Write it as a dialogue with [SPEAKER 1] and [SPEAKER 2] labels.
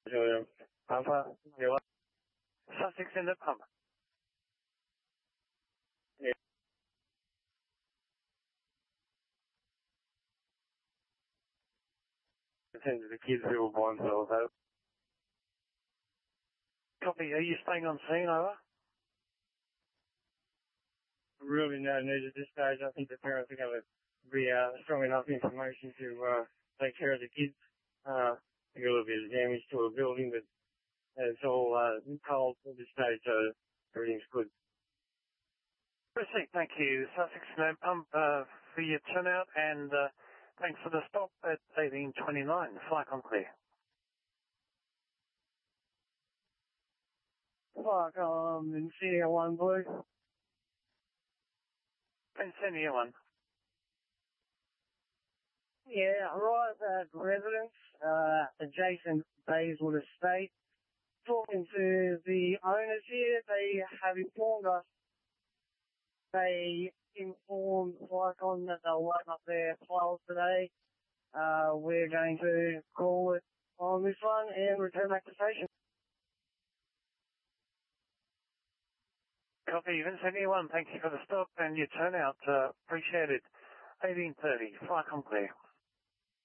[SPEAKER 1] Papa, you are Sussex in the pump. Yeah. Attend to the kids who were by themselves, though. Copy, are you staying on scene, over? Really no need at this stage. I think the parents are going to be strong enough information to take care of the kids. A little bit of damage to a building, but it's all cold at this stage, so everything's good. Proceed, thank you, Sussex No Pump, for your turnout, and thanks for the stop at 1829. Fly on clear. Fuck, Insignia 1 Blue. Insignia 1. Yeah, right at residence, adjacent Bayswood Estate. Talking to the owners here, they have informed us. They informed Flycon that they'll load up their files today. We're going to call it on this one and return back to station. Copy, Insignia 1, thank you for the stop and your turnout. Appreciate it. 1830, Flycon clear.